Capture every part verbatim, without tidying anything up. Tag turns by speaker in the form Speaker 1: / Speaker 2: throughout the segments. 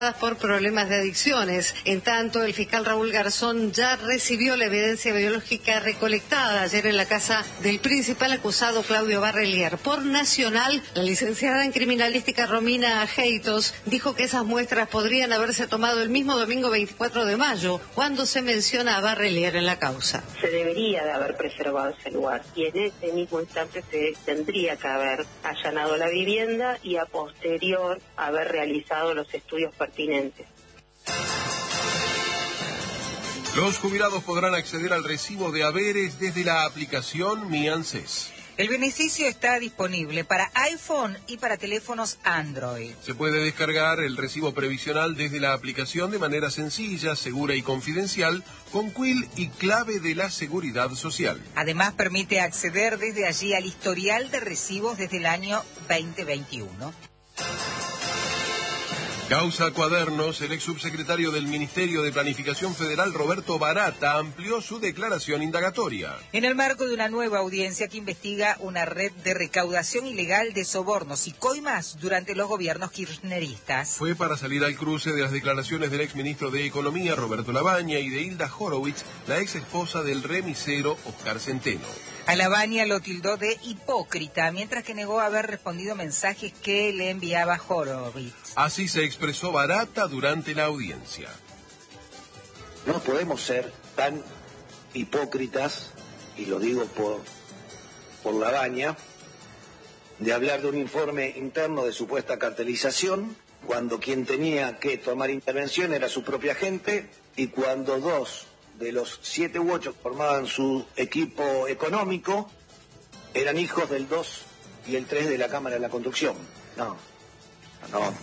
Speaker 1: por problemas de adicciones. En tanto, el fiscal Raúl Garzón ya recibió la evidencia biológica recolectada ayer en la casa del principal acusado Claudio Barrelier. Por Nacional, la licenciada en criminalística Romina Heitos dijo que esas muestras podrían haberse tomado el mismo domingo veinticuatro de mayo, cuando se menciona a Barrelier en la causa.
Speaker 2: Se debería de haber preservado ese lugar y en ese mismo instante se tendría que haber allanado la vivienda y a posterior haber realizado los estudios pertinentes.
Speaker 3: Los jubilados podrán acceder al recibo de haberes desde la aplicación Mi ANSES.
Speaker 4: El beneficio está disponible para iPhone y para teléfonos Android.
Speaker 3: Se puede descargar el recibo previsional desde la aplicación de manera sencilla, segura y confidencial, con Quill y clave de la Seguridad Social.
Speaker 4: Además, permite acceder desde allí al historial de recibos desde el año veinte veintiuno.
Speaker 3: Causa Cuadernos, el ex subsecretario del Ministerio de Planificación Federal, Roberto Barata, amplió su declaración indagatoria.
Speaker 4: En el marco de una nueva audiencia que investiga una red de recaudación ilegal de sobornos y coimas durante los gobiernos kirchneristas.
Speaker 3: Fue para salir al cruce de las declaraciones del exministro de Economía, Roberto Labaña, y de Hilda Horowitz, la ex esposa del remisero Oscar Centeno.
Speaker 4: A Labaña lo tildó de hipócrita, mientras que negó haber respondido mensajes que le enviaba Horowitz.
Speaker 3: Así se expresó Barata durante la audiencia.
Speaker 5: No podemos ser tan hipócritas, y lo digo por, por Labaña, de hablar de un informe interno de supuesta cartelización, cuando quien tenía que tomar intervención era su propia gente, y cuando dos de los siete u ocho que formaban su equipo económico eran hijos del dos y el tres de la Cámara de la Construcción. No, no.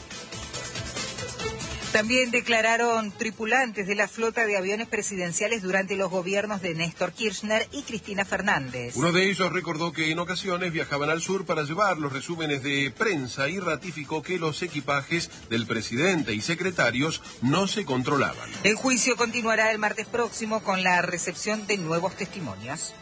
Speaker 4: También declararon tripulantes de la flota de aviones presidenciales durante los gobiernos de Néstor Kirchner y Cristina Fernández.
Speaker 3: Uno de ellos recordó que en ocasiones viajaban al sur para llevar los resúmenes de prensa y ratificó que los equipajes del presidente y secretarios no se controlaban.
Speaker 4: El juicio continuará el martes próximo con la recepción de nuevos testimonios.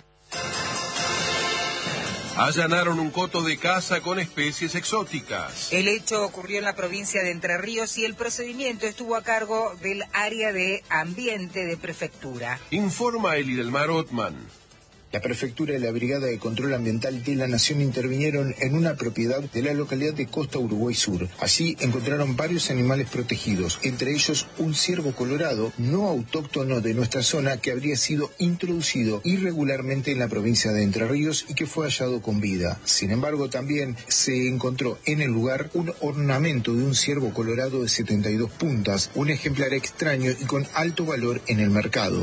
Speaker 3: Allanaron un coto de caza con especies exóticas.
Speaker 4: El hecho ocurrió en la provincia de Entre Ríos y el procedimiento estuvo a cargo del área de ambiente de prefectura.
Speaker 3: Informa Elidelmar Othman.
Speaker 6: La Prefectura y la Brigada de Control Ambiental de la Nación intervinieron en una propiedad de la localidad de Costa Uruguay Sur. Allí encontraron varios animales protegidos, entre ellos un ciervo colorado no autóctono de nuestra zona que habría sido introducido irregularmente en la provincia de Entre Ríos y que fue hallado con vida. Sin embargo, también se encontró en el lugar un ornamento de un ciervo colorado de setenta y dos puntas, un ejemplar extraño y con alto valor en el mercado.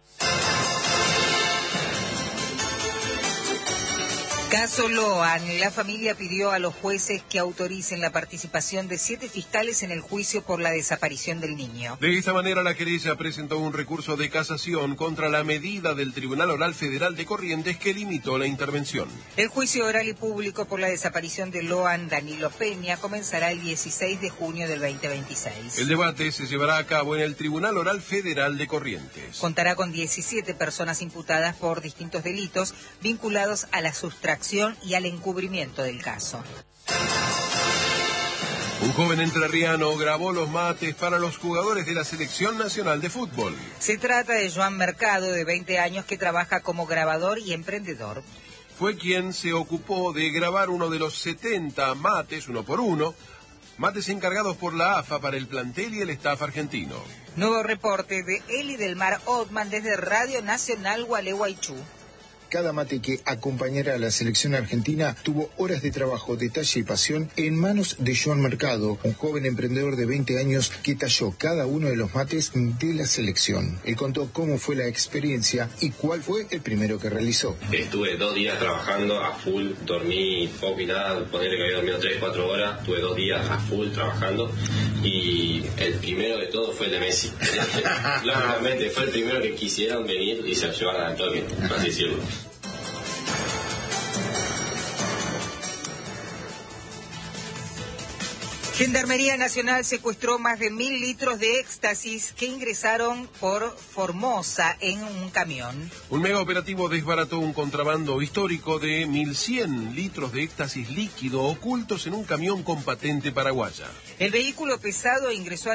Speaker 4: Caso Loan, la familia pidió a los jueces que autoricen la participación de siete fiscales en el juicio por la desaparición del niño.
Speaker 3: De esta manera, la querella presentó un recurso de casación contra la medida del Tribunal Oral Federal de Corrientes que limitó la intervención.
Speaker 4: El juicio oral y público por la desaparición de Loan Danilo Peña comenzará el dieciséis de junio del veinte veintiséis.
Speaker 3: El debate se llevará a cabo en el Tribunal Oral Federal de Corrientes.
Speaker 4: Contará con diecisiete personas imputadas por distintos delitos vinculados a la sustracción y al encubrimiento del caso.
Speaker 3: Un joven entrerriano grabó los mates para los jugadores de la Selección Nacional de Fútbol.
Speaker 4: Se trata de Joan Mercado, de veinte años, que trabaja como grabador y emprendedor.
Speaker 3: Fue quien se ocupó de grabar uno de los setenta mates, uno por uno, mates encargados por la A F A para el plantel y el staff argentino.
Speaker 4: Nuevo reporte de Elidelmar Othman desde Radio Nacional Gualeguaychú.
Speaker 6: Cada mate que acompañará a la selección argentina tuvo horas de trabajo, detalle y pasión en manos de Joan Mercado, un joven emprendedor de veinte años que talló cada uno de los mates de la selección. Él contó cómo fue la experiencia y cuál fue el primero que realizó.
Speaker 7: Estuve dos días trabajando a full, dormí poco y nada, ponerle que había dormido tres, cuatro horas, estuve dos días a full trabajando y el primero de todo fue el de Messi. Lógicamente fue el primero que quisieron venir y se lo llevaron al toque, por así decirlo.
Speaker 4: Gendarmería Nacional secuestró más de mil litros de éxtasis que ingresaron por Formosa en un camión.
Speaker 3: Un mega operativo desbarató un contrabando histórico de mil cien litros de éxtasis líquido ocultos en un camión con patente paraguaya.
Speaker 4: El vehículo pesado ingresó a